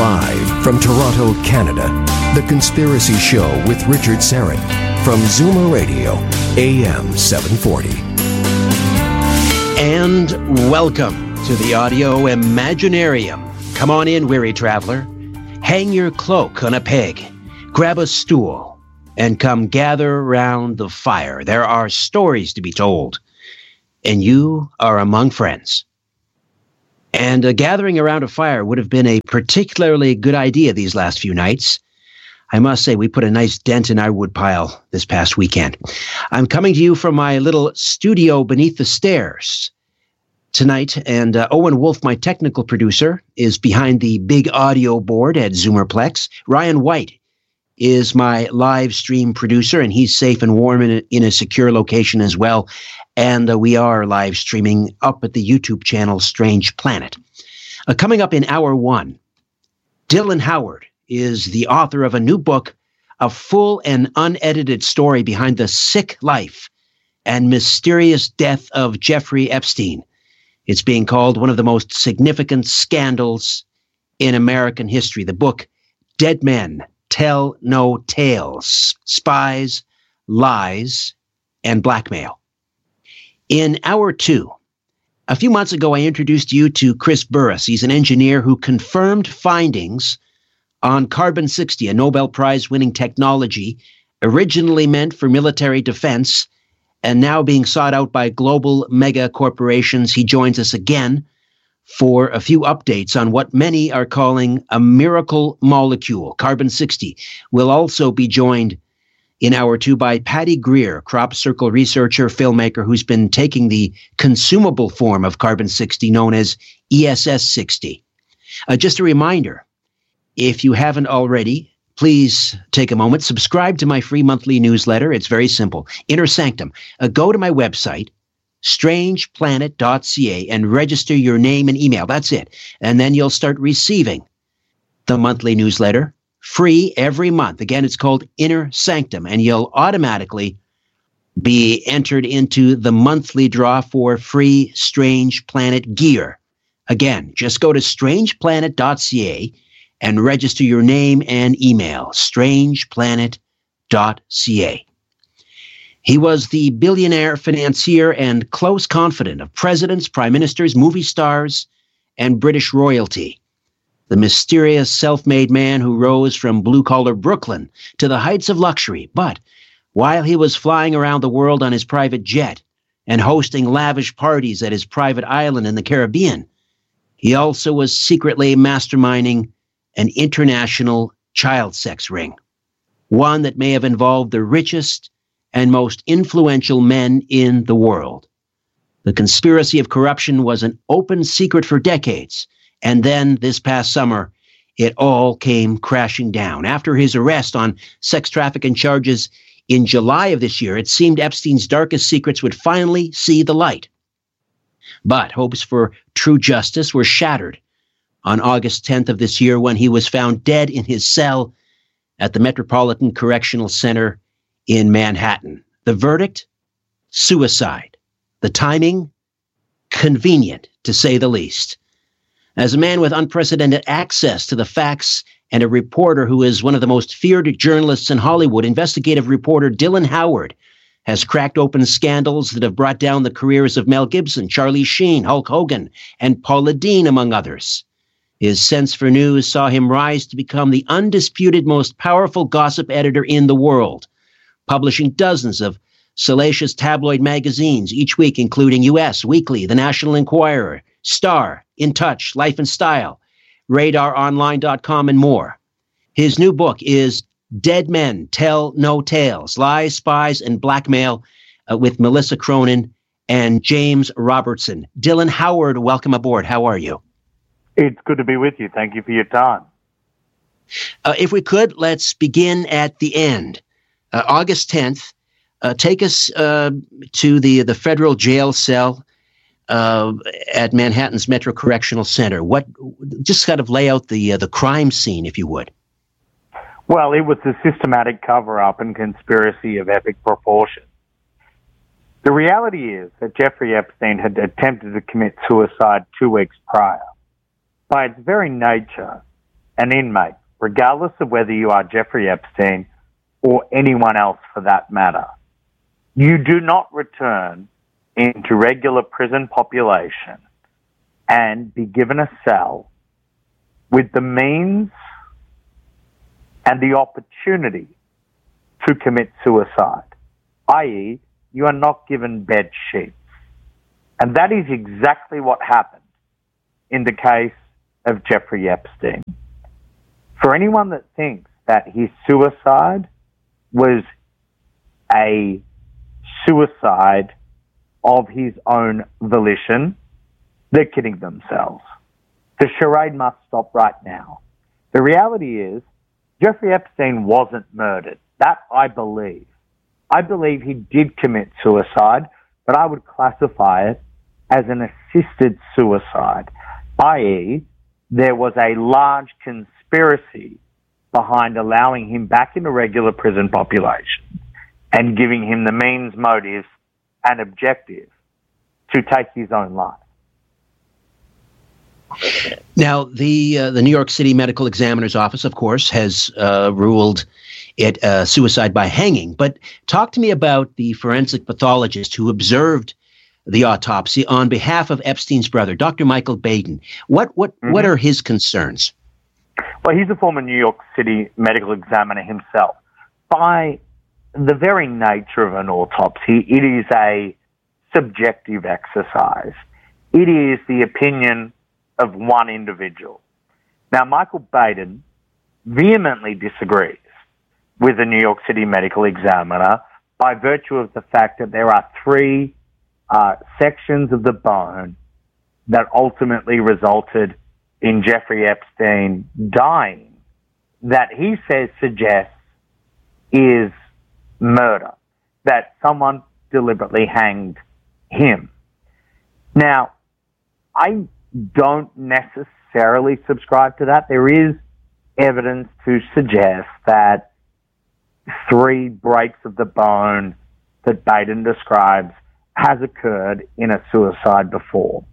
Live from Toronto, Canada, The Conspiracy Show with Richard Syrett from Zoomer Radio, AM 740. And welcome to the Audio Imaginarium. Come on in, weary traveler. Hang your cloak on a peg, grab a stool, and come gather round the fire. There are stories to be told, and you are among friends. And gathering around a fire would have been a particularly good idea these last few nights. I must say, we put a nice dent in our woodpile this past weekend. I'm coming to you from my little studio beneath the stairs tonight, and Owen Wolf, my technical producer, is behind the big audio board at Zoomerplex. Ryan White is my live stream producer, and he's safe and warm in a secure location as well. And we are live streaming up at the YouTube channel Strange Planet. Coming up in hour one, Dylan Howard is the author of a new book, a full and unedited story behind the sick life and mysterious death of Jeffrey Epstein. It's being called one of the most significant scandals in American history. The book, Dead Men Tell No Tales, Spies, Lies, and Blackmail. In hour two, a few months ago, I introduced you to Chris Burres. He's an engineer who confirmed findings on carbon-60, a Nobel Prize-winning technology originally meant for military defense and now being sought out by global mega corporations. He joins us again for a few updates on what many are calling a miracle molecule, carbon-60. We'll also be joined in hour two by Patty Greer, crop circle researcher, filmmaker, who's been taking the consumable form of carbon-60 known as ESS-60. Just a reminder, if you haven't already, please take a moment, subscribe to my free monthly newsletter. It's very simple. Inner Sanctum. Go to my website, strangeplanet.ca, and register your name and email. That's it. And then you'll start receiving the monthly newsletter free every month. Again, it's called Inner Sanctum, and you'll automatically be entered into the monthly draw for free Strange Planet gear. Again, just go to strangeplanet.ca and register your name and email, strangeplanet.ca. He was the billionaire financier and close confidant of presidents, prime ministers, movie stars, and British royalty. The mysterious self-made man who rose from blue-collar Brooklyn to the heights of luxury. But while he was flying around the world on his private jet and hosting lavish parties at his private island in the Caribbean, he also was secretly masterminding an international child sex ring, one that may have involved the richest and most influential men in the world. The conspiracy of corruption was an open secret for decades, and then this past summer, it all came crashing down. After his arrest on sex trafficking charges in July of this year, it seemed Epstein's darkest secrets would finally see the light. But hopes for true justice were shattered on August 10th of this year when he was found dead in his cell at the Metropolitan Correctional Center in Manhattan. The verdict? Suicide. The timing? Convenient, to say the least. As a man with unprecedented access to the facts and a reporter who is one of the most feared journalists in Hollywood, investigative reporter Dylan Howard has cracked open scandals that have brought down the careers of Mel Gibson, Charlie Sheen, Hulk Hogan, and Paula Deen, among others. His sense for news saw him rise to become the undisputed most powerful gossip editor in the world, publishing dozens of salacious tabloid magazines each week, including U.S. Weekly, The National Enquirer, Star, In Touch, Life and Style, RadarOnline.com, and more. His new book is Dead Men Tell No Tales, Lies, Spies, and Blackmail, with Melissa Cronin and James Robertson. Dylan Howard, welcome aboard. How are you? It's good to be with you. Thank you for your time. If we could, let's begin at the end. August 10th, take us to the federal jail cell at Manhattan's Metro Correctional Center. Just kind of lay out the crime scene, if you would. Well, it was a systematic cover-up and conspiracy of epic proportions. The reality is that Jeffrey Epstein had attempted to commit suicide 2 weeks prior. By its very nature, an inmate, regardless of whether you are Jeffrey Epstein or anyone else for that matter, you do not return into regular prison population and be given a cell with the means and the opportunity to commit suicide, i.e., you are not given bed sheets. And that is exactly what happened in the case of Jeffrey Epstein. For anyone that thinks that his suicide was a suicide of his own volition, they're kidding themselves. The charade must stop right now. The reality is, Jeffrey Epstein wasn't murdered. That I believe. I believe he did commit suicide, but I would classify it as an assisted suicide, i.e., there was a large conspiracy behind allowing him back in a regular prison population and giving him the means, motive, and objective to take his own life. Now, the New York City Medical Examiner's Office, of course, has ruled it suicide by hanging. But talk to me about the forensic pathologist who observed the autopsy on behalf of Epstein's brother, Dr. Michael Baden. What are his concerns? Well, he's a former New York City medical examiner himself. By the very nature of an autopsy, it is a subjective exercise. It is the opinion of one individual. Now, Michael Baden vehemently disagrees with the New York City Medical Examiner by virtue of the fact that there are three sections of the bone that ultimately resulted in Jeffrey Epstein dying that he says suggests is murder, that someone deliberately hanged him. Now, I don't necessarily subscribe to that. There is evidence to suggest that three breaks of the bone that Baden describes has occurred in a suicide before.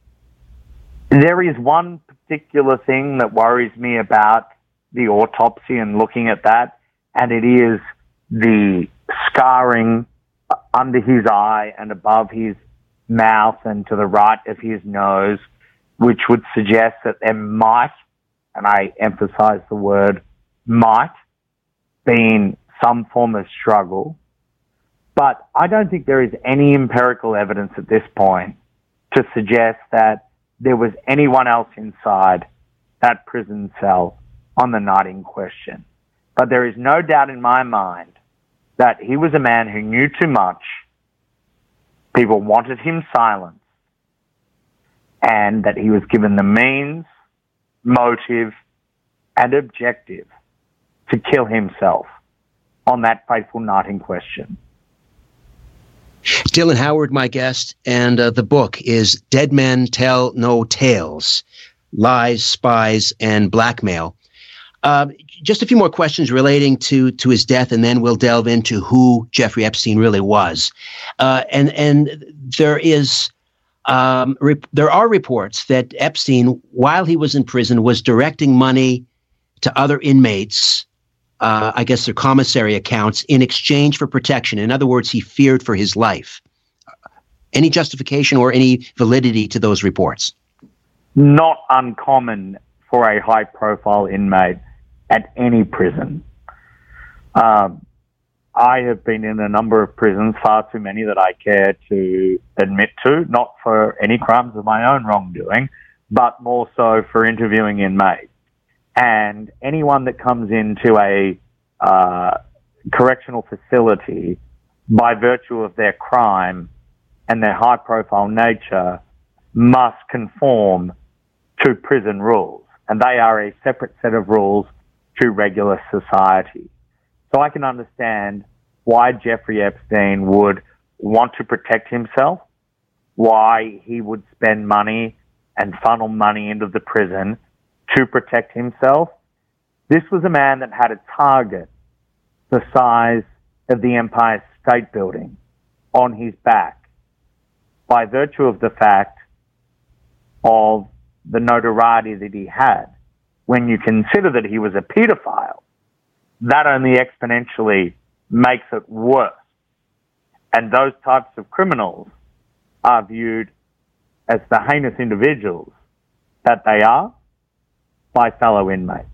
There is one particular thing that worries me about the autopsy and looking at that, and it is the scarring under his eye and above his mouth and to the right of his nose, which would suggest that there might, and I emphasize the word might, been some form of struggle. But I don't think there is any empirical evidence at this point to suggest that there was anyone else inside that prison cell on the night in question. But there is no doubt in my mind that he was a man who knew too much. People wanted him silenced, and that he was given the means, motive, and objective to kill himself on that fateful night in question. Dylan Howard, my guest, and the book is Dead Men Tell No Tales, Lies, Spies, and Blackmail. Just a few more questions relating to his death, and then we'll delve into who Jeffrey Epstein really was. And there is there are reports that Epstein, while he was in prison, was directing money to other inmates, I guess their commissary accounts, in exchange for protection. In other words, he feared for his life. Any justification or any validity to those reports? Not uncommon for a high-profile inmate at any prison. I have been in a number of prisons, far too many that I care to admit to, not for any crimes of my own wrongdoing, but more so for interviewing inmates. And anyone that comes into a correctional facility by virtue of their crime and their high-profile nature must conform to prison rules. And they are a separate set of rules to regular society. So I can understand why Jeffrey Epstein would want to protect himself, why he would spend money and funnel money into the prison to protect himself. This was a man that had a target the size of the Empire State Building on his back by virtue of the fact of the notoriety that he had when you consider that he was a pedophile, that only exponentially makes it worse. And those types of criminals are viewed as the heinous individuals that they are by fellow inmates.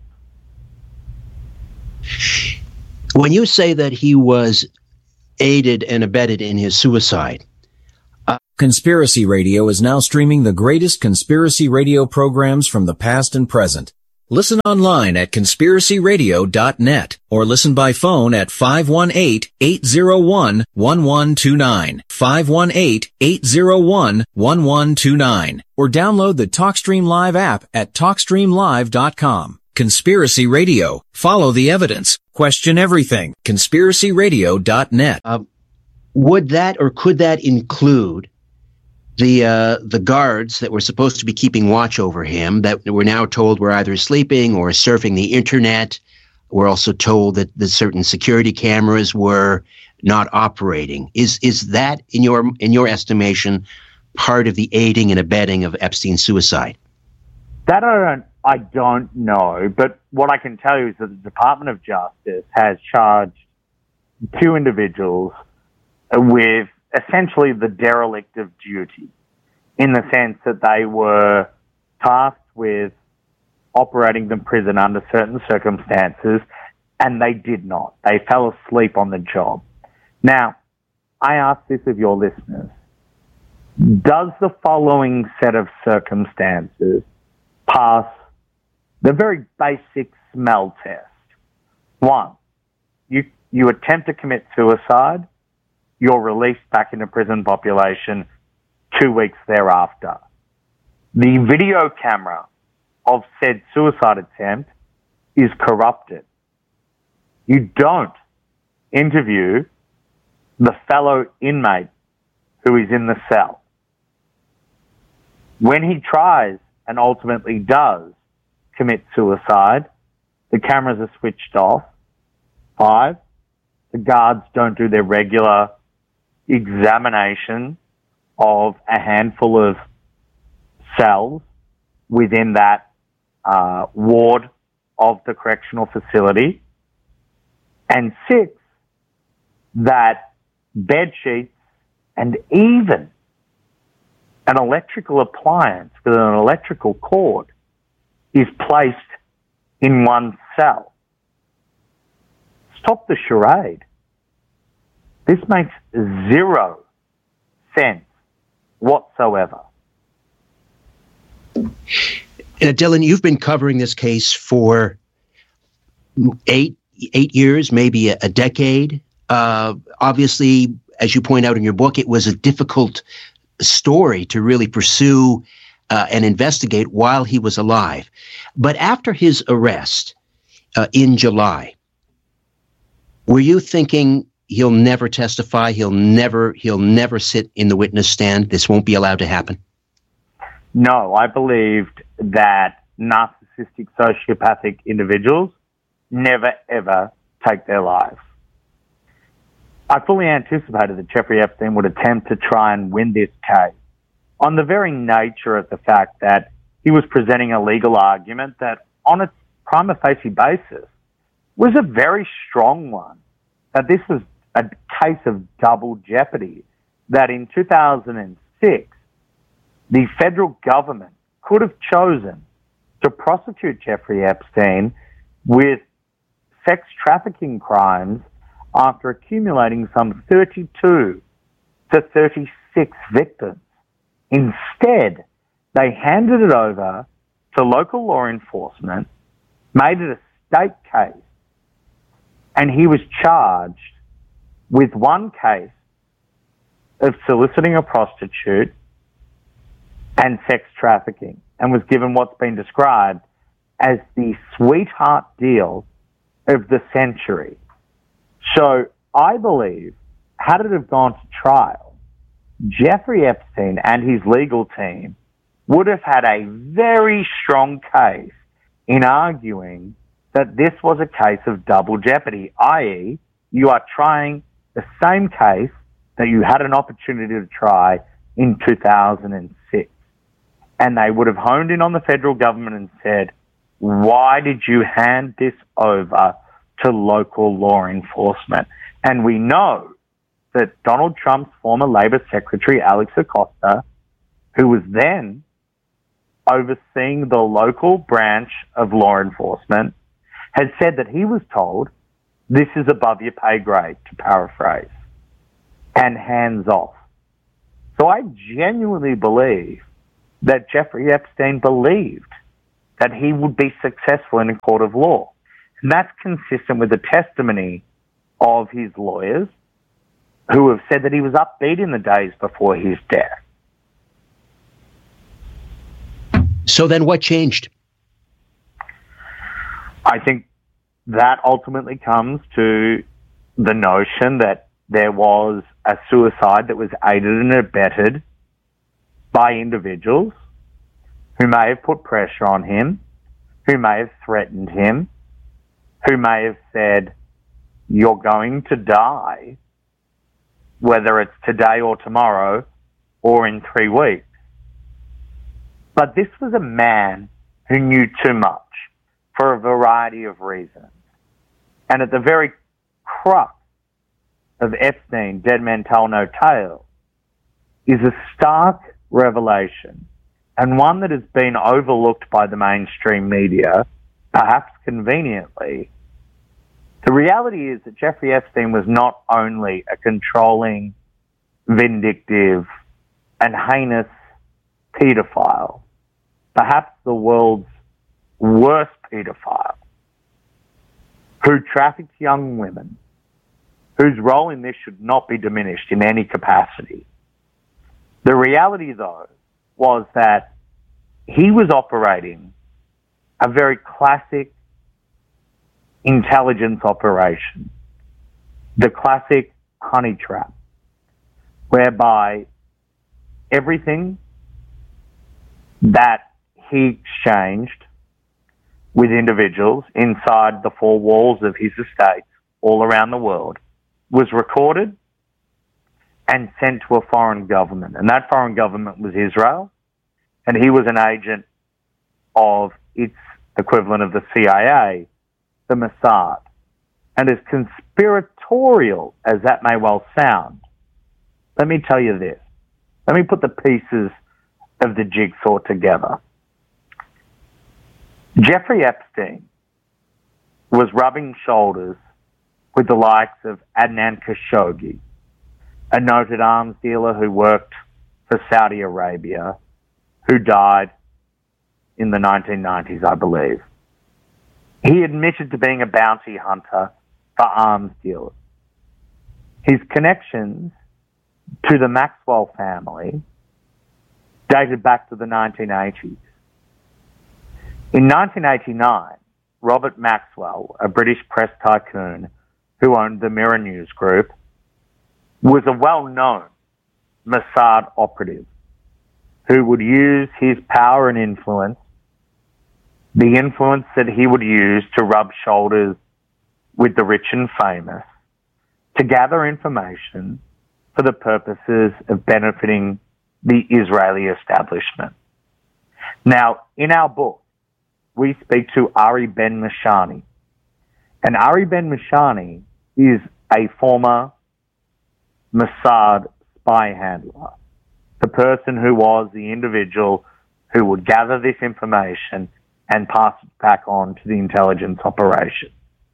When you say that he was aided and abetted in his suicide, Conspiracy Radio is now streaming the greatest conspiracy radio programs from the past and present. Listen online at conspiracyradio.net or listen by phone at 518-801-1129, 518-801-1129, or download the TalkStream Live app at TalkStreamLive.com. Conspiracy Radio. Follow the evidence. Question everything. conspiracyradio.net. Would that or could that include the guards that were supposed to be keeping watch over him that we're now told were either sleeping or surfing the internet? We're also told that the certain security cameras were not operating. Is that in your estimation part of the aiding and abetting of Epstein's suicide? That I don't know, but what I can tell you is that the Department of Justice has charged two individuals with essentially the derelict of duty, in the sense that they were tasked with operating the prison under certain circumstances, and they did not. They fell asleep on the job. Now, I ask this of your listeners. Does the following set of circumstances pass the very basic smell test? One, you attempt to commit suicide, you're released back into prison population 2 weeks thereafter. The video camera of said suicide attempt is corrupted. You don't interview the fellow inmate who is in the cell. When he tries and ultimately does commit suicide, the cameras are switched off. 5, the guards don't do their regular examination of a handful of cells within that ward of the correctional facility. And 6, that bed sheets and even an electrical appliance with an electrical cord is placed in one cell. Stop the charade. This makes 0 sense whatsoever. Dylan, you've been covering this case for 8 years, maybe a decade. Obviously, as you point out in your book, it was a difficult story to really pursue and investigate while he was alive. But after his arrest in July, were you thinking he'll never testify, he'll never sit in the witness stand, this won't be allowed to happen? No, I believed that narcissistic, sociopathic individuals never, ever take their lives. I fully anticipated that Jeffrey Epstein would attempt to try and win this case on the very nature of the fact that he was presenting a legal argument that, on its prima facie basis, was a very strong one, that this was a case of double jeopardy, that in 2006, the federal government could have chosen to prosecute Jeffrey Epstein with sex trafficking crimes after accumulating some 32 to 36 victims. Instead, they handed it over to local law enforcement, made it a state case, and he was charged with one case of soliciting a prostitute and sex trafficking, and was given what's been described as the sweetheart deal of the century. So I believe, had it have gone to trial, Jeffrey Epstein and his legal team would have had a very strong case in arguing that this was a case of double jeopardy, i.e., you are trying the same case that you had an opportunity to try in 2006. And they would have honed in on the federal government and said, why did you hand this over to local law enforcement? And we know that Donald Trump's former Labor Secretary, Alex Acosta, who was then overseeing the local branch of law enforcement, had said that he was told, this is above your pay grade, to paraphrase, and hands off. So I genuinely believe that Jeffrey Epstein believed that he would be successful in a court of law. And that's consistent with the testimony of his lawyers, who have said that he was upbeat in the days before his death. So then what changed? I think that ultimately comes to the notion that there was a suicide that was aided and abetted by individuals who may have put pressure on him, who may have threatened him, who may have said, you're going to die, whether it's today or tomorrow or in 3 weeks. But this was a man who knew too much for a variety of reasons. And at the very crux of Epstein, Dead Men Tell No Tale, is a stark revelation, and one that has been overlooked by the mainstream media, perhaps conveniently. The reality is that Jeffrey Epstein was not only a controlling, vindictive, and heinous pedophile, perhaps the world's worst pedophile, who trafficked young women, whose role in this should not be diminished in any capacity. The reality, though, was that he was operating a very classic intelligence operation, the classic honey trap, whereby everything that he exchanged with individuals inside the four walls of his estate all around the world was recorded and sent to a foreign government. And that foreign government was Israel, and he was an agent of its equivalent of the CIA, the Mossad. And as conspiratorial as that may well sound, let me tell you this. Let me put the pieces of the jigsaw together. Jeffrey Epstein was rubbing shoulders with the likes of Adnan Khashoggi, a noted arms dealer who worked for Saudi Arabia, who died in the 1990s, I believe. He admitted to being a bounty hunter for arms dealers. His connections to the Maxwell family dated back to the 1980s. In 1989, Robert Maxwell, a British press tycoon who owned the Mirror News Group, was a well-known Mossad operative who would use his power and influence, the influence that he would use to rub shoulders with the rich and famous, to gather information for the purposes of benefiting the Israeli establishment. Now, in our book, we speak to Ari Ben-Mashani. And Ari Ben-Mashani is a former Mossad spy handler, the person who was the individual who would gather this information and pass it back on to the intelligence operation.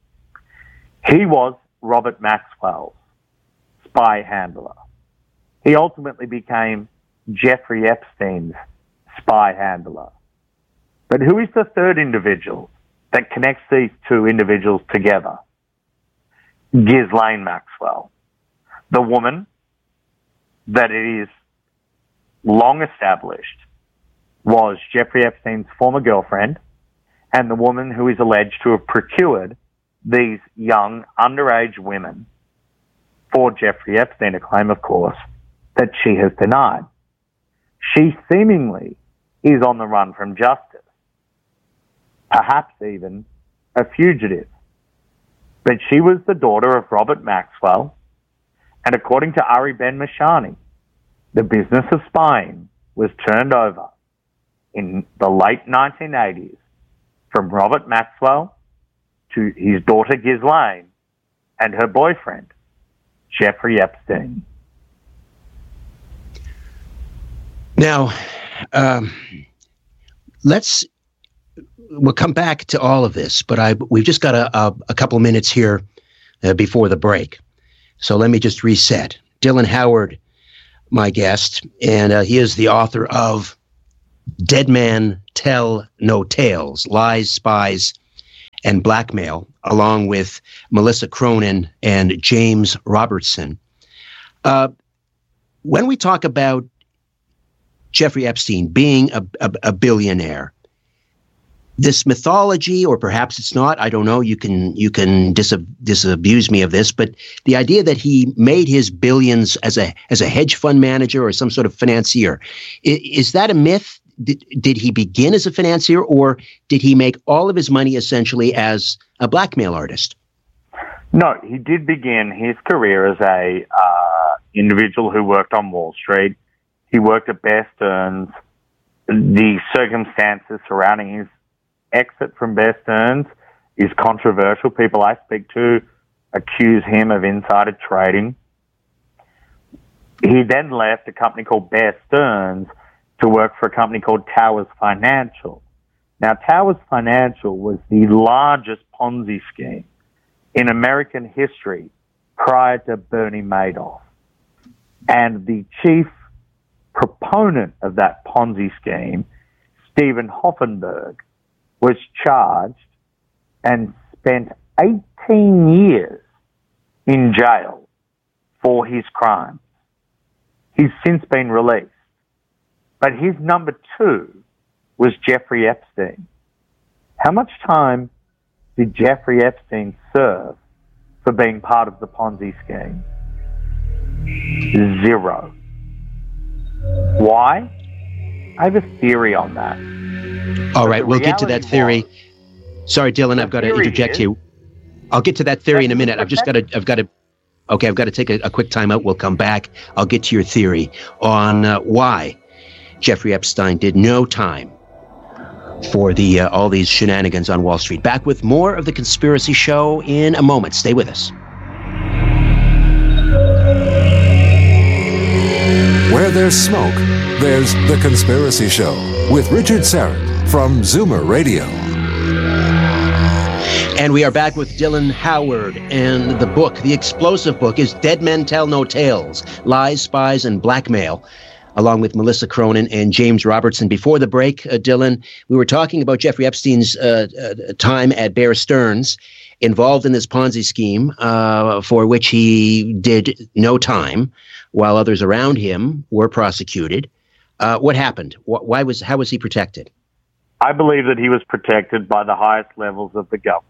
He was Robert Maxwell's spy handler. He ultimately became Jeffrey Epstein's spy handler. But who is the third individual that connects these two individuals together? Ghislaine Maxwell, the woman that it is long established was Jeffrey Epstein's former girlfriend, and the woman who is alleged to have procured these young underage women for Jeffrey Epstein, a claim, of course, that she has denied. She seemingly is on the run from justice, perhaps even a fugitive. But she was the daughter of Robert Maxwell, and according to Ari Ben-Mashani, the business of spying was turned over in the late 1980s from Robert Maxwell to his daughter Ghislaine and her boyfriend, Jeffrey Epstein. Now, we'll come back to all of this, but we've just got a couple minutes here before the break. So let me just reset. Dylan Howard, my guest, and he is the author of Dead Men Tell No Tales, Lies, Spies, and Blackmail, along with Melissa Cronin and James Robertson. When we talk about Jeffrey Epstein being a billionaire, this mythology, or perhaps it's not, I don't know, you can disabuse me of this, but the idea that he made his billions as a hedge fund manager or some sort of financier, is that a myth? Did he begin as a financier, or did he make all of his money essentially as a blackmail artist? No, he did begin his career as a individual who worked on Wall Street. He worked at Bear Stearns. The circumstances surrounding his exit from Bear Stearns is controversial. People I speak to accuse him of insider trading. He then left a company called Bear Stearns to work for a company called Towers Financial. Now, Towers Financial was the largest Ponzi scheme in American history prior to Bernie Madoff. And the chief proponent of that Ponzi scheme, Stephen Hoffenberg, was charged and spent 18 years in jail for his crimes. He's since been released. But his number two was Jeffrey Epstein. How much time did Jeffrey Epstein serve for being part of the Ponzi scheme? 0. Why? I have a theory on that. All right, we'll get to that theory. Sorry, Dylan, I've got to interject here. I'll get to that theory in a minute. I've got to take a quick time out. We'll come back. I'll get to your theory on why Jeffrey Epstein did no time for all these shenanigans on Wall Street. Back with more of The Conspiracy Show in a moment. Stay with us. Where there's smoke, there's The Conspiracy Show with Richard Syrett from Zoomer Radio. And we are back with Dylan Howard, and the book, the explosive book, is Dead Men Tell No Tales, Lies, Spies, and Blackmail, along with Melissa Cronin and James Robertson. Before the break, Dylan, we were talking about Jeffrey Epstein's time at Bear Stearns, involved in this Ponzi scheme for which he did no time, while others around him were prosecuted. What happened? How was he protected? I believe that he was protected by the highest levels of the government.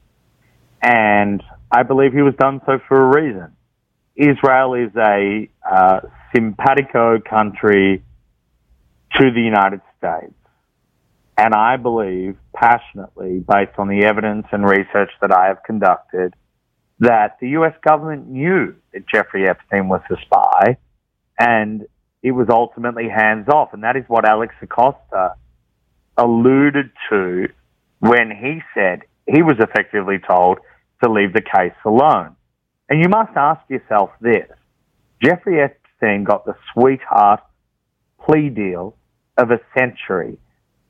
And I believe he was done so for a reason. Israel is a simpatico country to the United States. And I believe passionately, based on the evidence and research that I have conducted, that the U.S. government knew that Jeffrey Epstein was a spy, and it was ultimately hands-off. And that is what Alex Acosta alluded to when he said he was effectively told to leave the case alone. And you must ask yourself this. Jeffrey Epstein got the sweetheart plea deal of a century.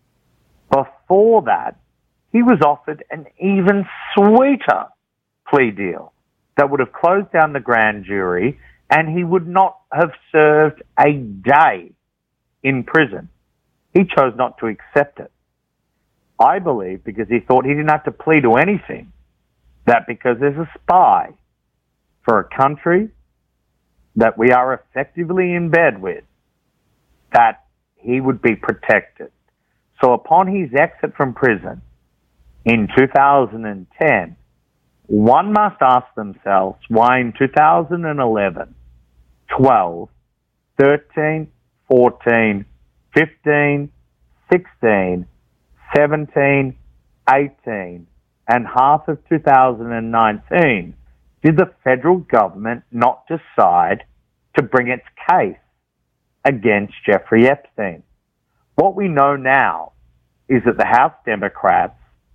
Before that, he was offered an even sweeter plea deal that would have closed down the grand jury, and he would not have served a day in prison. He chose not to accept it. I believe because he thought he didn't have to plead to anything, that because there's a spy for a country that we are effectively in bed with, that he would be protected. So upon his exit from prison in 2010, one must ask themselves why in 2011, 12, 13, 14, 15, 16, 17, 18, and half of 2019 did the federal government not decide to bring its case against Jeffrey Epstein. What we know now is that the House Democrats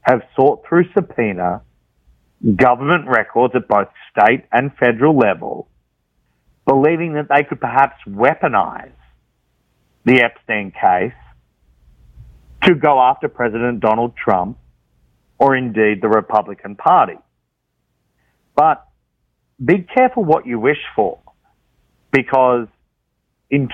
have sought through subpoena government records at both state and federal level, believing that they could perhaps weaponize the Epstein case to go after President Donald Trump or indeed the Republican Party. But be careful what you wish for, because in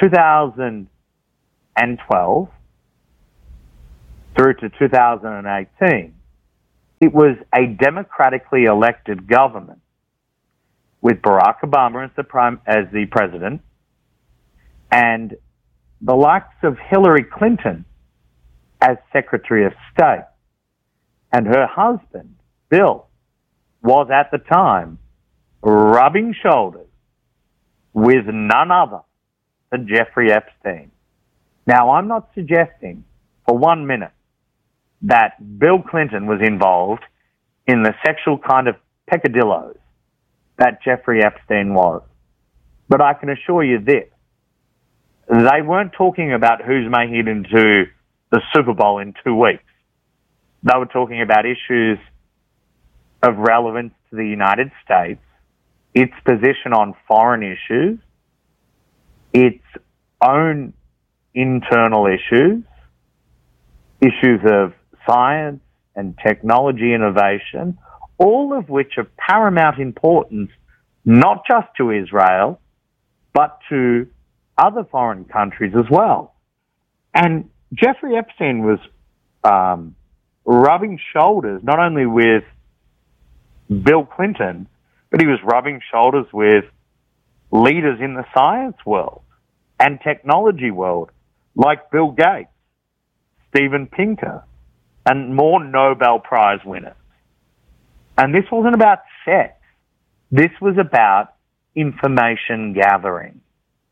2012 through to 2018, it was a democratically elected government with Barack Obama as the president and the likes of Hillary Clinton as Secretary of State. And her husband, Bill, was at the time rubbing shoulders with none other than Jeffrey Epstein. Now, I'm not suggesting for 1 minute that Bill Clinton was involved in the sexual kind of peccadillos that Jeffrey Epstein was. But I can assure you this, they weren't talking about who's making it into the Super Bowl in 2 weeks. They were talking about issues of relevance to the United States, its position on foreign issues, its own internal issues, issues of science and technology innovation, all of which are paramount importance, not just to Israel, but to other foreign countries as well. And Jeffrey Epstein was rubbing shoulders not only with Bill Clinton, but he was rubbing shoulders with leaders in the science world and technology world, like Bill Gates, Steven Pinker, and more Nobel Prize winners. And this wasn't about sex. This was about information gathering.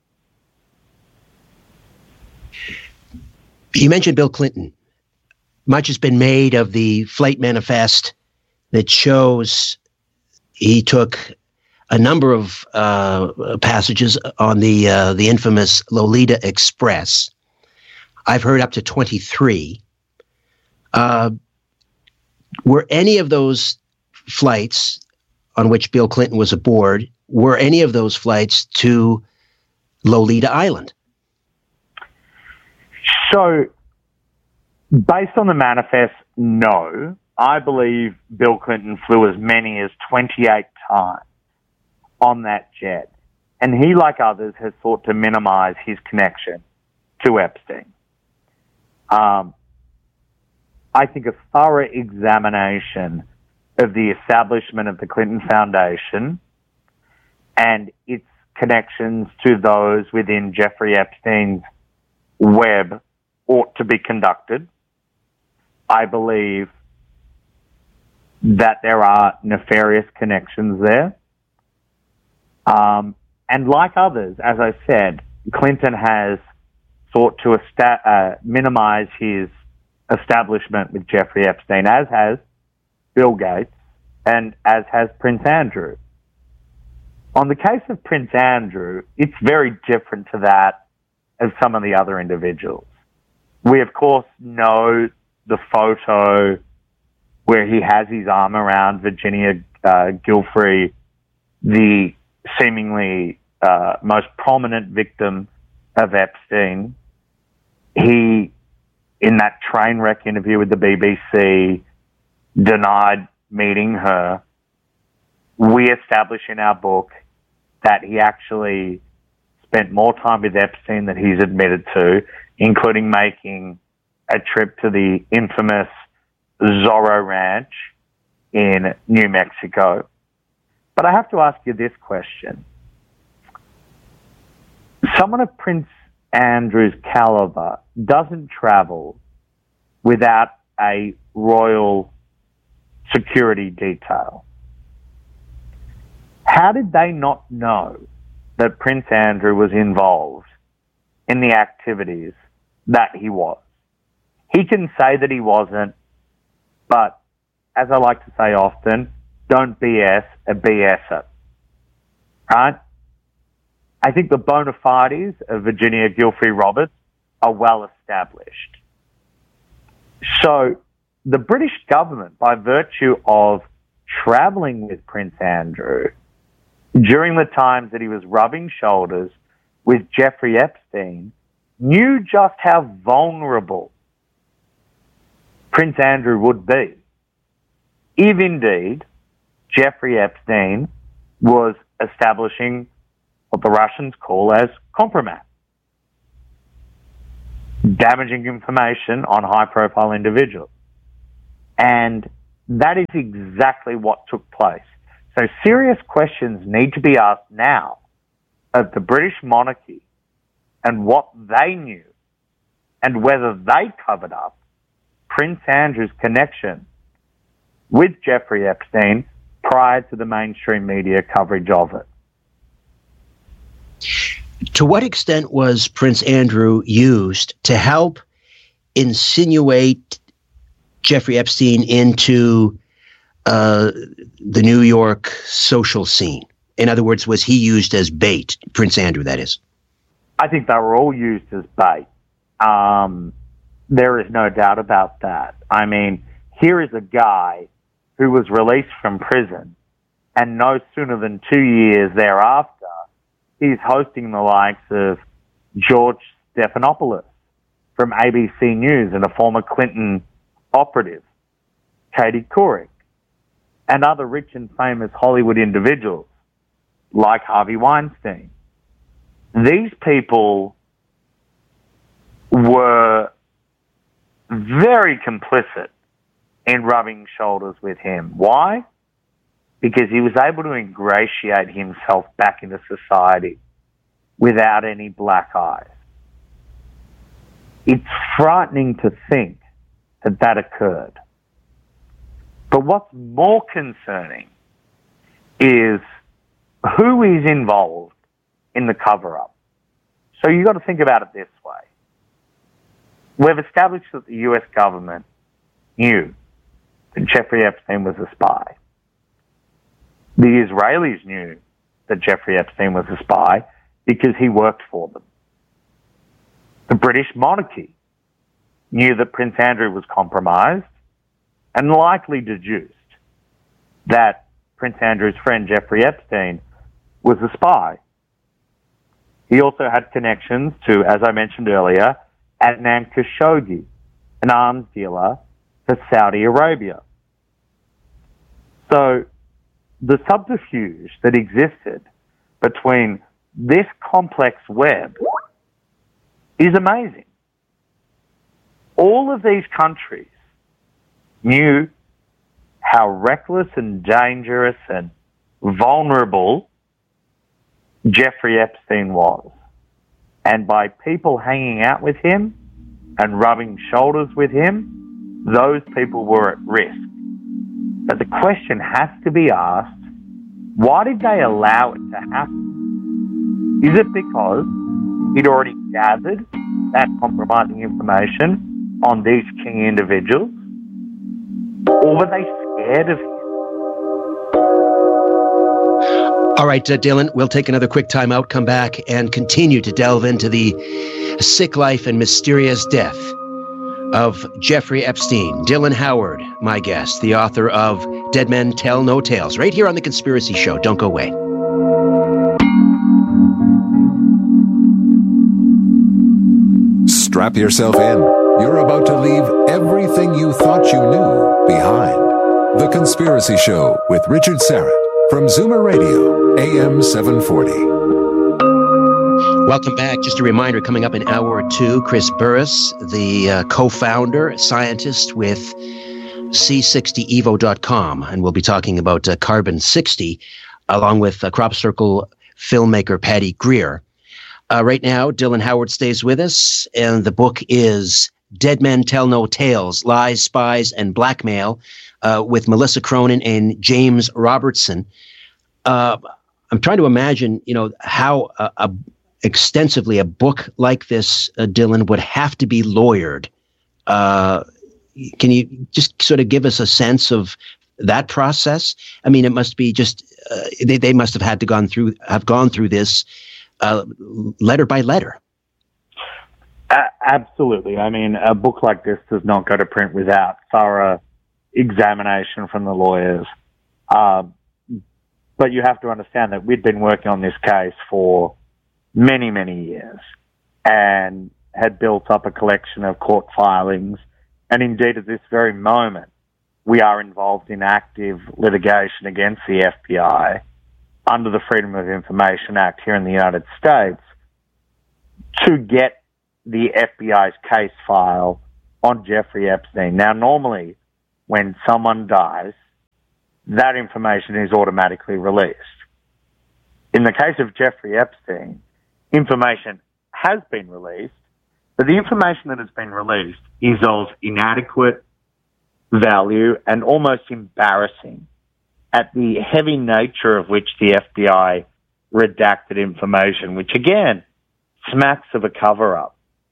You mentioned Bill Clinton. Much has been made of the Flight Manifest that shows he took a number of passages on the infamous Lolita Express. I've heard up to 23. Were any of those flights on which Bill Clinton was aboard, were any of those flights to Lolita Island? So, based on the manifest, no. I believe Bill Clinton flew as many as 28 times on that jet. And he, like others, has sought to minimize his connection to Epstein. I think a thorough examination of the establishment of the Clinton Foundation and its connections to those within Jeffrey Epstein's web ought to be conducted. I believe that there are nefarious connections there. And like others, as I said, Clinton has sought to minimize his establishment with Jeffrey Epstein, as has Bill Gates and as has Prince Andrew. On the case of Prince Andrew, it's very different to that of some of the other individuals. We, of course, know the photo where he has his arm around Virginia Giuffre, the seemingly most prominent victim of Epstein. He, in that train wreck interview with the BBC, denied meeting her. We establish in our book that he actually spent more time with Epstein than he's admitted to, including making a trip to the infamous Zorro Ranch in New Mexico. But I have to ask you this question. Someone of Prince Andrew's caliber doesn't travel without a royal security detail. How did they not know that Prince Andrew was involved in the activities that he was? He can say that he wasn't, but as I like to say often, don't BS a BSer. Right? I think the bona fides of Virginia Giuffre Roberts are well established. So the British government, by virtue of traveling with Prince Andrew during the times that he was rubbing shoulders with Jeffrey Epstein, knew just how vulnerable Prince Andrew would be if indeed Jeffrey Epstein was establishing what the Russians call as compromat, damaging information on high-profile individuals. And that is exactly what took place. So serious questions need to be asked now of the British monarchy and what they knew and whether they covered up Prince Andrew's connection with Jeffrey Epstein prior to the mainstream media coverage of it. To what extent was Prince Andrew used to help insinuate Jeffrey Epstein into the New York social scene? In other words, was he used as bait? Prince Andrew, that is. I think they were all used as bait. There is no doubt about that. I mean, here is a guy who was released from prison, and no sooner than 2 years thereafter, he's hosting the likes of George Stephanopoulos from ABC News and a former Clinton operative, Katie Couric, and other rich and famous Hollywood individuals like Harvey Weinstein. These people were very complicit in rubbing shoulders with him. Why? Because he was able to ingratiate himself back into society without any black eyes. It's frightening to think that that occurred. But what's more concerning is who is involved in the cover-up. So you've got to think about it this way. We've established that the US government knew that Jeffrey Epstein was a spy. The Israelis knew that Jeffrey Epstein was a spy because he worked for them. The British monarchy knew that Prince Andrew was compromised and likely deduced that Prince Andrew's friend Jeffrey Epstein was a spy. He also had connections to, as I mentioned earlier, Adnan Khashoggi, an arms dealer for Saudi Arabia. So the subterfuge that existed between this complex web is amazing. All of these countries knew how reckless and dangerous and vulnerable Jeffrey Epstein was. And by people hanging out with him and rubbing shoulders with him, those people were at risk. But the question has to be asked, why did they allow it to happen? Is it because he'd already gathered that compromising information on these key individuals? Or were they scared of him? All right, Dylan, we'll take another quick time out, come back, and continue to delve into the sick life and mysterious death of Jeffrey Epstein. Dylan Howard, my guest, the author of Dead Men Tell No Tales, right here on The Conspiracy Show. Don't go away. Strap yourself in. You're about to leave everything you thought you knew behind. The Conspiracy Show with Richard Syrett from Zoomer Radio, AM 740. Welcome back. Just a reminder, coming up in hour 2, Chris Burris, the co-founder, scientist with C60evo.com, and we'll be talking about Carbon 60, along with Crop Circle filmmaker Patty Greer. Right now, Dylan Howard stays with us, and the book is Dead Men Tell No Tales, Lies, Spies, and Blackmail, with Melissa Cronin and James Robertson. I'm trying to imagine, how extensively a book like this, Dylan, would have to be lawyered. Can you just sort of give us a sense of that process? I mean, it must be just they must have had to gone through this letter by letter. Absolutely. I mean, a book like this does not go to print without thorough examination from the lawyers. But you have to understand that we'd been working on this case for many, many years and had built up a collection of court filings. And indeed, at this very moment, we are involved in active litigation against the FBI under the Freedom of Information Act here in the United States to get the FBI's case file on Jeffrey Epstein. Now, normally, when someone dies, that information is automatically released. In the case of Jeffrey Epstein, information has been released, but the information that has been released is of inadequate value and almost embarrassing at the heavy nature of which the FBI redacted information, which again smacks of a cover-up.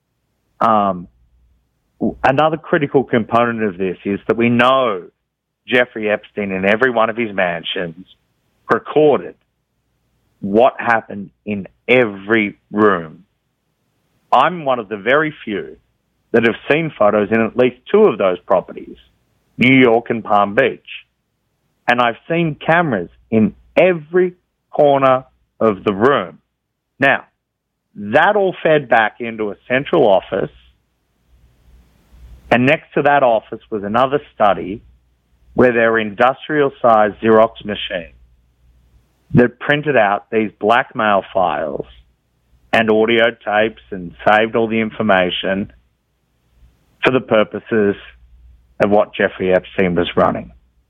Another critical component of this is that we know Jeffrey Epstein in every one of his mansions recorded what happened in every room. I'm one of the very few that have seen photos in at least two of those properties, New York and Palm Beach. And I've seen cameras in every corner of the room. Now, that all fed back into a central office, and next to that office was another study where there were industrial-sized Xerox machines that printed out these blackmail files and audio tapes and saved all the information for the purposes of what Jeffrey Epstein was running.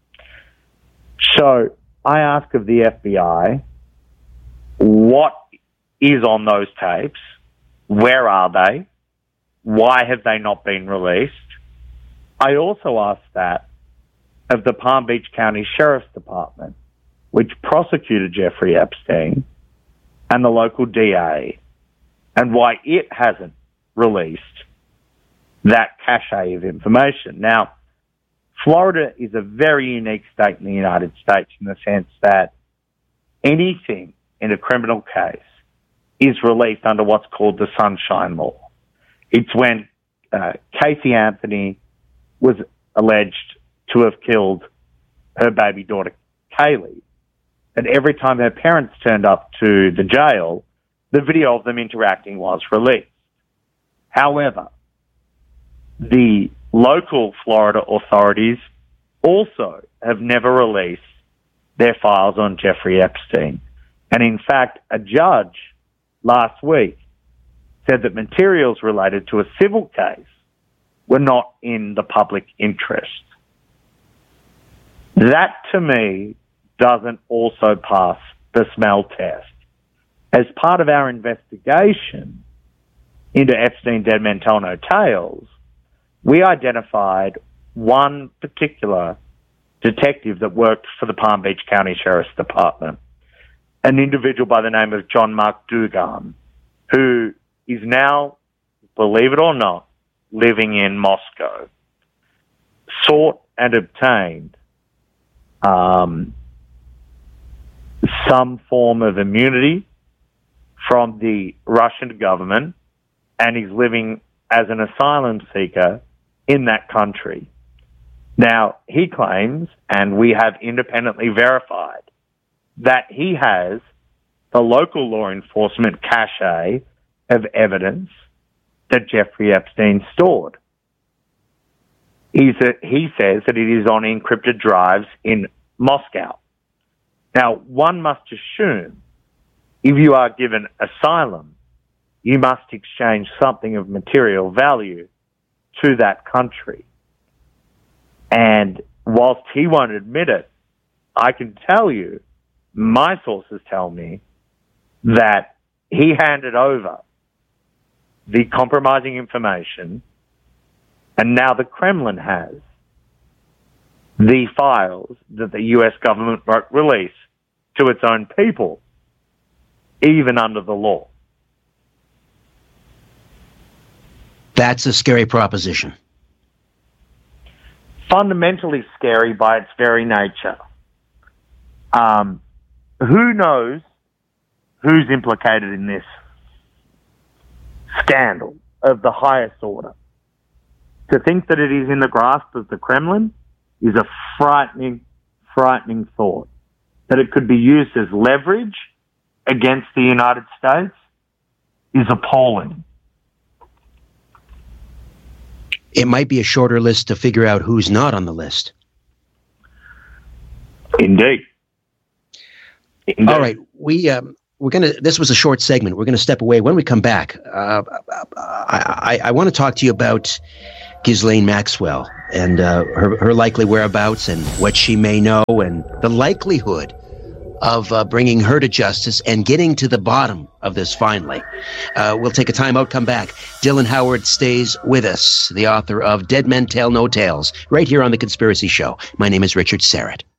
So I ask of the FBI, what is on those tapes? Where are they? Why have they not been released? I also ask that of the Palm Beach County Sheriff's Department, which prosecuted Jeffrey Epstein, and the local DA, and why it hasn't released that cache of information. Now, Florida is a very unique state in the United States in the sense that anything in a criminal case is released under what's called the Sunshine Law. It's when Casey Anthony was alleged to have killed her baby daughter, Kaylee, and every time her parents turned up to the jail, the video of them interacting was released. However, the local Florida authorities also have never released their files on Jeffrey Epstein. And in fact, a judge last week said that materials related to a civil case were not in the public interest. That, to me, doesn't also pass the smell test. As part of our investigation into Epstein Dead Men Tell No Tales, we identified one particular detective that worked for the Palm Beach County Sheriff's Department, an individual by the name of John Mark Dugan, who is now, believe it or not, living in Moscow, sought and obtained some form of immunity from the Russian government, and he's living as an asylum seeker in that country. Now, he claims, and we have independently verified, that he has the local law enforcement cache of evidence that Jeffrey Epstein stored. He says that it is on encrypted drives in Moscow. Now, one must assume if you are given asylum, you must exchange something of material value to that country. And whilst he won't admit it, I can tell you, my sources tell me that he handed over the compromising information, and now the Kremlin has the files that the U.S. government won't release to its own people, even under the law. That's a scary proposition. Fundamentally scary by its very nature. Who knows who's implicated in this scandal of the highest order? To think that it is in the grasp of the Kremlin is a frightening thought. That it could be used as leverage against the United States is appalling. It might be a shorter list to figure out who's not on the list. Indeed. All right, we're gonna. This was a short segment. We're gonna step away. When we come back, I want to talk to you about Ghislaine Maxwell and her likely whereabouts and what she may know and the likelihood of bringing her to justice and getting to the bottom of this finally. We'll take a time out, come back. Dylan Howard stays with us, the author of Dead Men Tell No Tales, right here on The Conspiracy Show. My name is Richard Syrett.